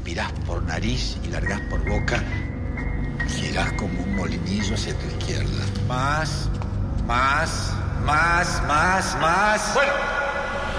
inspirás por nariz y largás por boca, girás como un molinillo hacia tu izquierda. Más. Bueno.